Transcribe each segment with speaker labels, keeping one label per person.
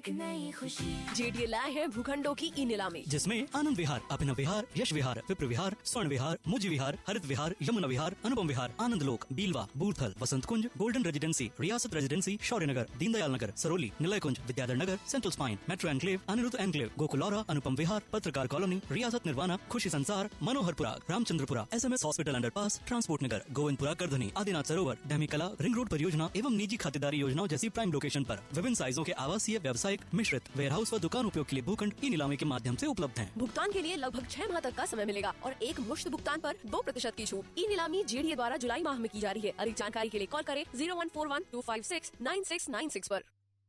Speaker 1: एक नई खुशी।
Speaker 2: जेडीए लाए हैं भूखंडों की ई नीलामी,
Speaker 3: जिसमें आनंद विहार, अभिनव विहार, यश विहार, विप्र विहार, स्वर्ण विहार, मुज विहार, हरित विहार, यमुना विहार, अनुपम विहार, आनंद लोक, बीलवा, बूर्थल, वसंत कुंज, गोल्डन रेजिडेंसी, रियासत रेजिडेंसी, शौर्य नगर, दीनदयाल नगर, सरोली, निलय कुंज, Vidyadhar Nagar, central spine, metro enclave, Anirudh enclave, गोकुलौरा, अनुपम विहार, पत्रकार कॉलोनी, रियासत निर्वाणा, खुशी संसार, Manoharpura, Ramchandrapura, SMS hospital underpass, transport नगर, गोविंदपुरा, करधनी, आदिनाथ सरोवर, डैमी कला, रिंग रोड परियोजना एवं निजी खातेदारी योजनाओं जैसी प्राइम लोकेशन पर विभिन्न साइजों के आवासीय, व्यावसायिक, मिश्रित, वेयरहाउस व दुकान उपयोग के लिए भूखंड ई नीलामी के माध्यम से उपलब्ध हैं।
Speaker 2: भुगतान के लिए लगभग 6 माह तक का समय मिलेगा और एक मुश्त भुगतान पर 2% की छूट। ई नीलामी जेडीए द्वारा जुलाई माह में की जा रही है। अधिक जानकारी के लिए कॉल करें 0141-256-9696 पर।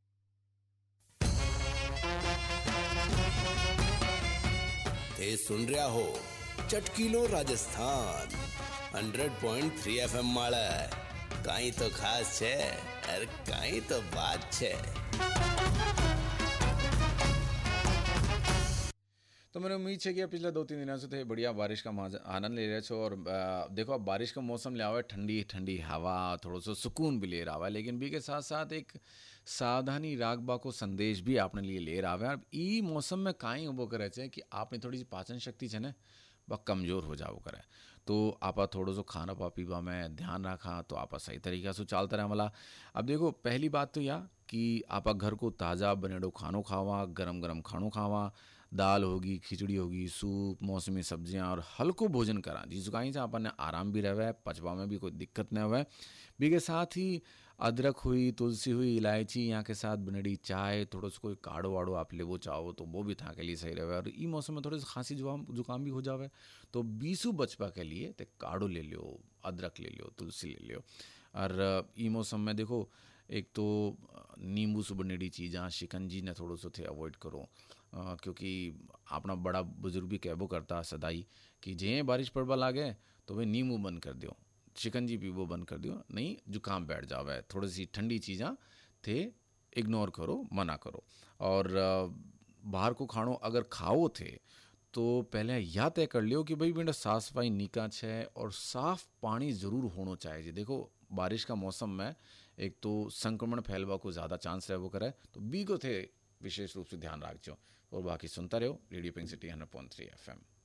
Speaker 4: ते सुन रहा हो चटकीलो राजस्थान 100.3 FM माला कहीं तो खास है और कहीं तो बात है।
Speaker 5: तो मैंने उम्मीद है कि पिछले 2-3 दिनों से थे बढ़िया बारिश का आनंद ले रहे छो। और देखो अब बारिश का मौसम ले आवा है, ठंडी ठंडी हवा, थोड़ा सा सुकून भी ले रहा है, लेकिन भी के साथ साथ एक सावधानी रागबा को संदेश भी आपने लिए ले रहा है। अब ई मौसम में काई उबो करे छे कि आपने थोड़ी सी पाचन शक्ति है ना वह कमज़ोर हो जाओ करे, तो आप थोड़ा सा खाना पा पीवा में ध्यान रखा तो आप सही तरीक़े से चालता रहे वाला। अब देखो पहली बात तो यह कि आप घर को ताज़ा बनेड़ो खानो खावा, गरम गरम खानो खावा, दाल होगी, खिचड़ी होगी, सूप, मौसमी सब्जियां और हल्को भोजन करा जिस कहीं से अपन आराम भी रहे, पचवा में भी कोई दिक्कत न हुए। भी के साथ ही अदरक हुई, तुलसी हुई, इलायची यहाँ के साथ बनेड़ी चाय, थोड़ा सा कोई काढ़ो वाड़ो आप ले वो चाहो तो वो भी था के लिए सही रहे। और ई मौसम में थोड़े से खांसी जुकाम भी हो जावे तो बीसू बचपा के लिए तो काढ़ो ले लियो, अदरक ले लियो, तुलसी ले लियो। और ई मौसम में देखो एक तो नींबू से बनेड़ी चीज़ां, शिकंजी ने थोड़ो सो थे अवॉइड करो, क्योंकि अपना बड़ा बुजुर्ग भी कहबो करता सदाई कि जे बारिश पड़वा लागे तो वे नींबू बंद कर दियो, शिकंजी पीबो बंद कर दियो, नहीं जुकाम बैठ जावे। थोड़ी सी ठंडी चीज़ां थे इग्नोर करो, मना करो। और बाहर को खानो अगर खाओ थे तो पहले यह तय कर लियो कि भाई बेटा साफ सफाई निका है और साफ पानी ज़रूर होना चाहिए। देखो बारिश का मौसम में एक तो संक्रमण फैलवा को ज़्यादा चांस रहे वो करे, तो बी को थे विशेष रूप से ध्यान रखो। और बाकी सुनता रहो रेडियो पिंक सिटी 100.3 FM।